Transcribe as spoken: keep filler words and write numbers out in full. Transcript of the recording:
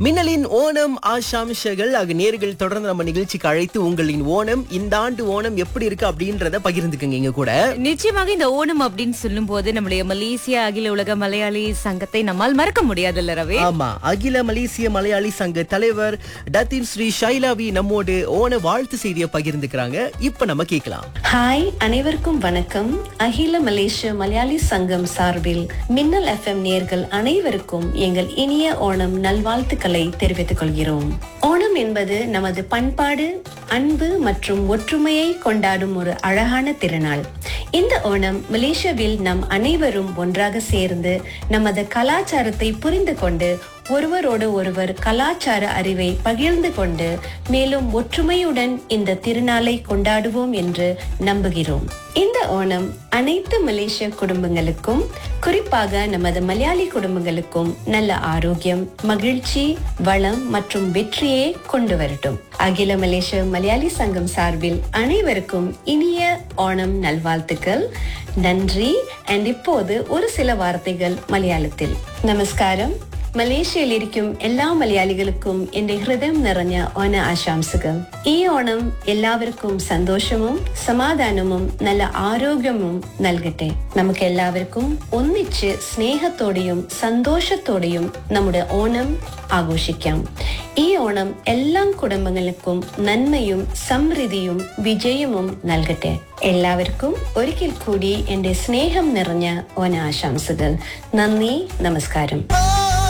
மின்னலின் ஓணம் ஆசாம்சங்கள் ஆக நேர்கள் தொடர்ந்து நம்ம நிகழ்ச்சிக்கு அழைத்து உங்களின் ஓணம் இந்த ஆண்டு ஓணம் எப்படி இருக்கு அப்படின்றத பகிர்ந்துக்குங்க இங்க கூட. நிச்சயமாக இந்த ஓணம் அப்படின்னு சொல்லும் போது நம்முடைய மலேசிய அகில உலக மலையாளி சங்கத்தை நம்மால் மறக்க முடியாதுல்ல ரவி? ஆமா, அகில மலேசிய மலையாளி சங்க தலைவர் டத்தின் ஸ்ரீ ஷைலாவி நம்மோடு ஓண வாழ்த்து செய்தியை பகிர்ந்துக்கிறாங்க. இப்ப நம்ம கேட்கலாம். ஹாய், அனைவருக்கும் வணக்கம். அகில மலேசிய மலையாளி சங்கம் சார்பில் மின்னல் எஃப்எம் நேயர்கள் அனைவருக்கும் எங்கள் இனிய ஓணம் நல்வாழ்த்துக்களை தெரிவித்துக் கொள்கிறோம். ஓணம் என்பது நமது பண்பாடு, அன்பு மற்றும் ஒற்றுமையை கொண்டாடும் ஒரு அழகான திருநாள். இந்த ஓணம் மலேசியாவில் நம் அனைவரும் ஒன்றாக சேர்ந்து நமது கலாச்சாரத்தை புரிந்து கொண்டு ஒருவரோடு ஒருவர் கலாச்சார அறிவை பகிர்ந்து கொண்டு மேலும் ஒற்றுமையுடன் இந்த திருநாளை கொண்டாடுவோம் என்று நம்புகிறோம். இந்த ஓணம் அனைத்து மலேசிய குடும்பங்களுக்கும், குறிப்பாக நமது மலையாளி குடும்பங்களுக்கும் நல்ல ஆரோக்கியம், மகிழ்ச்சி, வளம் மற்றும் வெற்றியை கொண்டு வரட்டும். அகில மலேசிய மலையாளி சங்கம் சார்பில் அனைவருக்கும் இனிய ஓணம் நல்வாழ்த்துக்கள். நன்றி. அண்ட் இப்போது ஒரு சில வார்த்தைகள் மலையாளத்தில். நமஸ்காரம். മലേഷ്യയിൽ ഇരിക്കും എല്ലാ മലയാളികൾക്കും എന്റെ ഹൃദയം നിറഞ്ഞ ഓണ ആശംസകൾ. ഈ ഓണം എല്ലാവർക്കും സന്തോഷവും സമാധാനവും നല്ല ആരോഗ്യവും നൽകട്ടെ. നമുക്ക് എല്ലാവർക്കും ഒന്നിച്ച് സ്നേഹത്തോടെയും സന്തോഷത്തോടെയും നമ്മുടെ ഓണം ആഘോഷിക്കാം. ഈ ഓണം എല്ലാ കുടുംബങ്ങൾക്കും നന്മയും സമൃദ്ധിയും വിജയവും നൽകട്ടെ. എല്ലാവർക്കും ഒരിക്കൽ കൂടി എന്റെ സ്നേഹം നിറഞ്ഞ ഓണ ആശംസകൾ. നന്ദി, നമസ്കാരം.